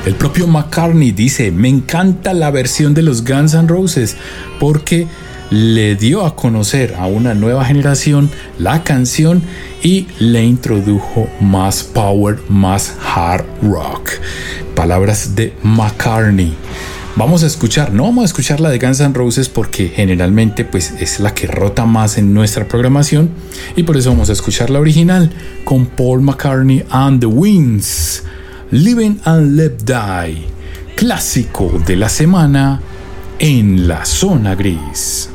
El propio McCartney dice: me encanta la versión de los Guns N' Roses porque le dio a conocer a una nueva generación la canción y le introdujo más power, más hard rock. Palabras de McCartney. No vamos a escuchar la de Guns N' Roses porque generalmente pues es la que rota más en nuestra programación, y por eso vamos a escuchar la original con Paul McCartney and the Wings, Living and Let Die, clásico de la semana en la zona gris.